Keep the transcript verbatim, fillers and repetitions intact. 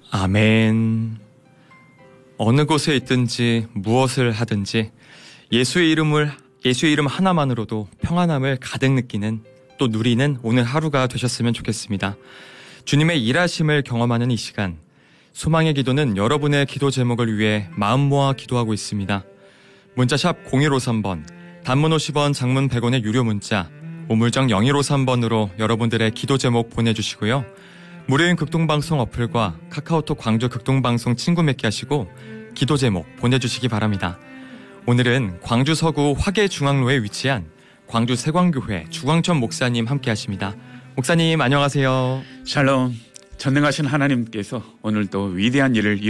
아멘. 어느 곳에 있든지 무엇을 하든지 예수의 이름을 예수의 이름 하나만으로도 평안함을 가득 느끼는 또 누리는 오늘 하루가 되셨으면 좋겠습니다. 주님의 일하심을 경험하는 이 시간, 소망의 기도는 여러분의 기도 제목을 위해 마음 모아 기도하고 있습니다. 문자샵 공일오삼 번, 단문 오십 원, 장문 백 원의 유료 문자, 우물정 영일오삼 번으로 여러분들의 기도 제목 보내주시고요. 무료인 극동방송 어플과 카카오톡 광주 극동방송 친구 맺기 하시고 기도 제목 보내주시기 바랍니다. 오늘은 광주 서구 화계중앙로에 위치한 광주 세광교회 주광천 목사님 함께 하십니다. 목사님 안녕하세요. 샬롬. 전능하신 하나님께서 오늘도 위대한 일을